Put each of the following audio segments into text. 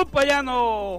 Payano.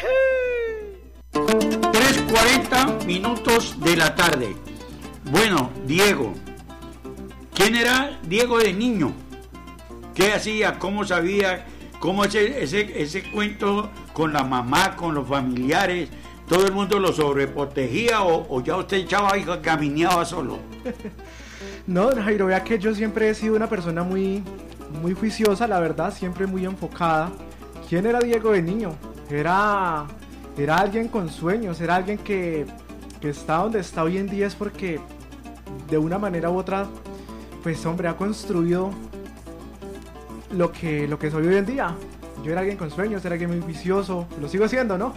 3:40 minutos de la tarde. Bueno, Diego. ¿Quién era Diego de niño? ¿Qué hacía? ¿Cómo sabía? ¿Cómo ese cuento con la mamá, con los familiares? ¿Todo el mundo lo sobreprotegía o ya usted echaba y caminaba solo? No, don Jairo, vea que yo siempre he sido una persona muy juiciosa, la verdad, siempre muy enfocada. ¿Quién era Diego de niño? Era alguien con sueños, era alguien que está donde está hoy en día es porque de una manera u otra, pues hombre, ha construido lo que soy hoy en día. Yo era alguien con sueños, era alguien muy vicioso, lo sigo siendo, ¿no?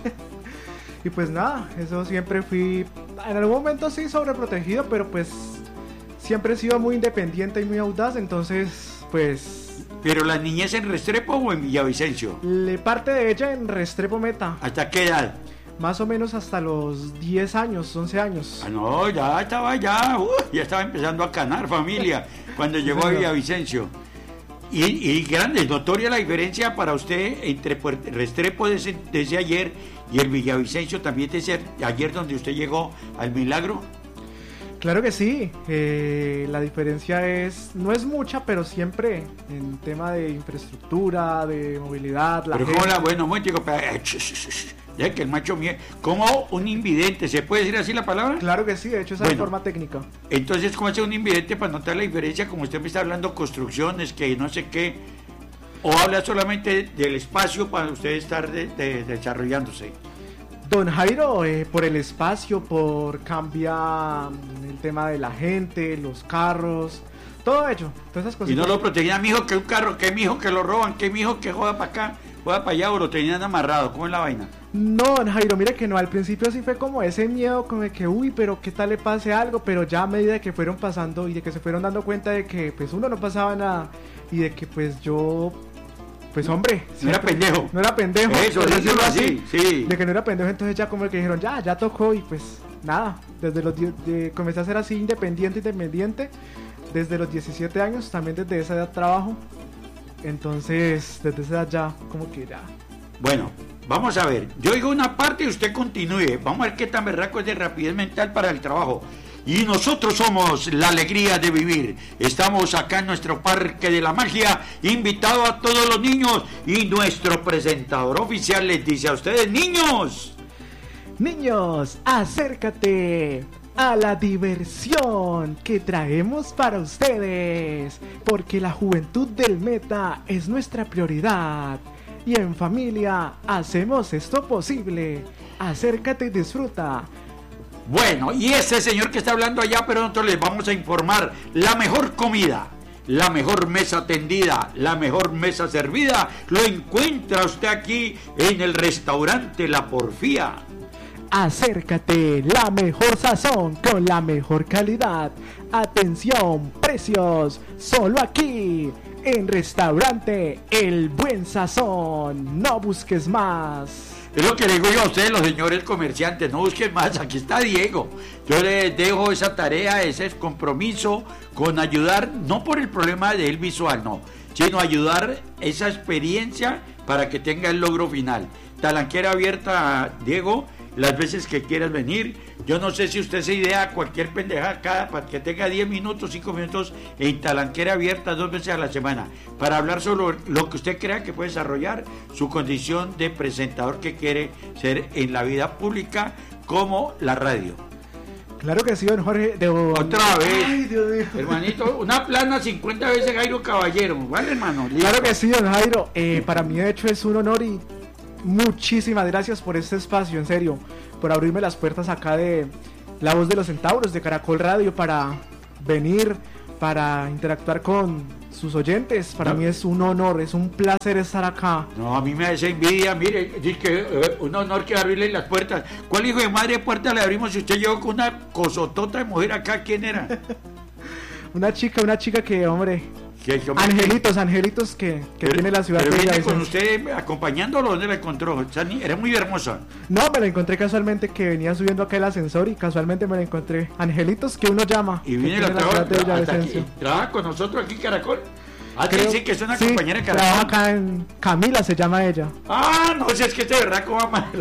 Y pues nada, eso siempre fui, en algún momento sí sobreprotegido, pero pues siempre he sido muy independiente y muy audaz, entonces pues... ¿Pero la niñez en Restrepo o en Villavicencio? Parte de ella en Restrepo Meta. ¿Hasta qué edad? Más o menos hasta los 10 años, 11 años. Ah, no, ya estaba empezando a canar familia cuando llegó a Villavicencio. Y grande, notoria la diferencia para usted entre Restrepo de ese ayer y el Villavicencio también de ese ayer donde usted llegó al Milagro. Claro que sí, la diferencia no es mucha, pero siempre en tema de infraestructura, de movilidad, pero gente... Bueno, muy chico, ya que el macho mío, como un invidente, ¿se puede decir así la palabra? Claro que sí, de hecho esa es forma técnica. Entonces, ¿cómo hace un invidente para notar la diferencia? Como usted me está hablando construcciones, que no sé qué, o habla solamente del espacio para usted estar desarrollándose. Don Jairo, por el espacio, por cambiar el tema de la gente, los carros, todo ello, todas esas cosas. Y no lo protegían, mijo, que un carro, que mijo, que lo roban, que mijo, que joda para acá, joda para allá, o lo tenían amarrado, ¿cómo es la vaina? No, don Jairo, mire que no, al principio sí fue como ese miedo, como de que, uy, pero qué tal le pase algo, pero ya a medida de que fueron pasando y de que se fueron dando cuenta de que pues uno no pasaba nada y de que pues yo... Pues hombre, no era pendejo. No era pendejo. Eso, dígelo así, sí. De que no era pendejo, entonces ya como que dijeron, ya tocó y pues nada. Desde los comencé a ser así independiente. Desde los 17 años, también desde esa edad trabajo. Entonces, desde esa edad ya, como que ya. Bueno, vamos a ver. Yo digo una parte y usted continúe. Vamos a ver qué tan berraco es de rapidez mental para el trabajo. Y nosotros somos la alegría de vivir. Estamos acá en nuestro Parque de la Magia, invitado a todos los niños. Y nuestro presentador oficial les dice a ustedes, niños, acércate a la diversión que traemos para ustedes, porque la juventud del Meta es nuestra prioridad. Y en familia hacemos esto posible. Acércate y disfruta. Bueno, y ese señor que está hablando allá, pero nosotros les vamos a informar la mejor comida, la mejor mesa tendida, la mejor mesa servida, lo encuentra usted aquí en el restaurante La Porfía. Acércate, la mejor sazón con la mejor calidad. Atención, precios, solo aquí en restaurante El Buen Sazón. No busques más. Es lo que le digo yo a ustedes, los señores comerciantes, no busquen más, aquí está Diego. Yo les dejo esa tarea, ese compromiso con ayudar, no por el problema de él visual, no, sino ayudar esa experiencia para que tenga el logro final. Talanquera abierta, Diego, las veces que quieras venir. Yo no sé si usted se idea cualquier pendeja acá para que tenga 10 minutos, 5 minutos en Talanquera abierta 2 veces a la semana para hablar sobre lo que usted crea que puede desarrollar, su condición de presentador que quiere ser en la vida pública como la radio. Claro que sí, don Jorge. Otra vez. Ay, Dios mío. Hermanito, una plana 50 veces Jairo Caballero, ¿vale, hermano? ¿Listo? Claro que sí, don Jairo. Para mí de hecho es un honor y muchísimas gracias por este espacio, en serio, por abrirme las puertas acá de La Voz de los Centauros, de Caracol Radio, para venir, para interactuar con sus oyentes. Para mí es un honor, es un placer estar acá. No, a mí me hace envidia, mire, dice que un honor que abrirle las puertas. ¿Cuál hijo de madre puerta le abrimos si usted llegó con una cosotota de mujer acá? ¿Quién era? una chica que, hombre... Angelitos que tiene la ciudad de Villavicencio. ¿Con usted acompañándolo? ¿Dónde la encontró? Era muy hermosa. No, me la encontré casualmente, que venía subiendo acá el ascensor y casualmente me la encontré. Angelitos, que uno llama. Y viene la ciudad de Villavicencio. ¿Trabaja con nosotros aquí en Caracol? Ah, Creo- dicen que es una sí, compañera de trabaja Caracol. acá en Camila, se llama ella. Ah, no, si es que este de verdad cómo mal.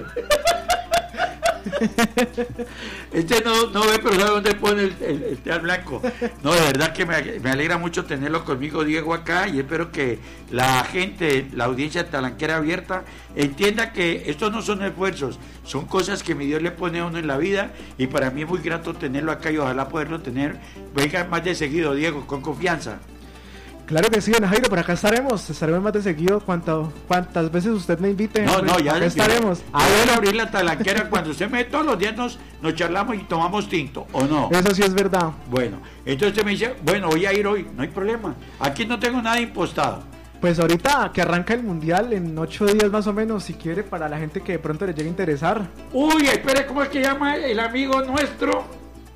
Este no ve, pero sabe dónde pone el té al blanco. No, de verdad que me alegra mucho tenerlo conmigo, Diego, acá, y espero que la gente, la audiencia talanquera abierta, entienda que estos no son esfuerzos, son cosas que mi Dios le pone a uno en la vida, y para mí es muy grato tenerlo acá y ojalá poderlo tener, venga más de seguido, Diego, con confianza. Claro que sí, don Jairo, por acá estaremos más de seguido cuantas veces usted me invite. No, pues, ya acá estaremos. Voy a abrir la talanquera cuando usted me todos los días nos charlamos y tomamos tinto, ¿o no? Eso sí es verdad. Bueno, entonces usted me dice, bueno, voy a ir hoy, no hay problema. Aquí no tengo nada impostado. Pues ahorita que arranca el mundial en 8 días más o menos, si quiere, para la gente que de pronto le llegue a interesar. Uy, espere, ¿cómo es que llama el amigo nuestro?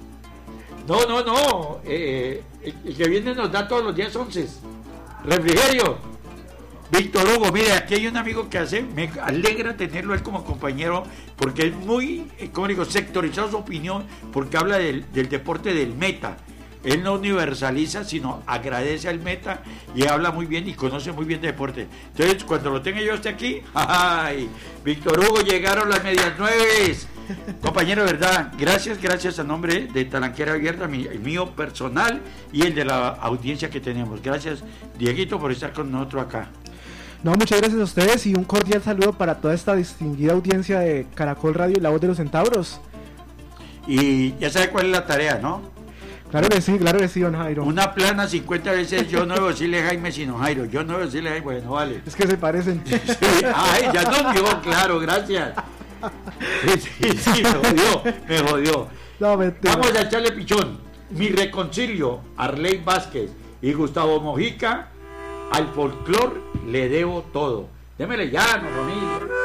No, el que viene nos da todos los días 11. Refrigerio. Víctor Hugo, mire, aquí hay un amigo que me alegra tenerlo él como compañero, porque es muy, como digo, sectorizado su opinión, porque habla del deporte del meta. Él no universaliza, sino agradece al meta y habla muy bien y conoce muy bien de deporte. Entonces, cuando lo tenga yo hasta aquí, ¡ay! Víctor Hugo, llegaron las medias 9. Compañero, de verdad, gracias a nombre de Talanquera Abierta, el mío personal y el de la audiencia que tenemos. Gracias, Dieguito, por estar con nosotros acá. No, muchas gracias a ustedes y un cordial saludo para toda esta distinguida audiencia de Caracol Radio y La Voz de los Centauros. Y ya sabe cuál es la tarea, ¿no? Claro que sí, don Jairo. Una plana 50 veces, yo no debo decirle Jaime sino Jairo, yo no debo decirle Jaime, bueno, vale. Es que se parecen. Sí, ay, ya nos dio, claro, gracias. Sí, me jodió. No, mentira. Vamos a echarle pichón. Mi reconcilio, Arley Vázquez y Gustavo Mojica, al folclor le debo todo. Démele ya, no, familia.